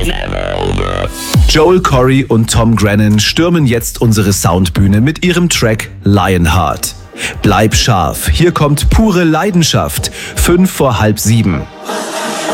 Joel Corry und Tom Grennan stürmen jetzt unsere Soundbühne mit ihrem Track Lionheart. Bleib scharf, hier kommt pure Leidenschaft, 6:55.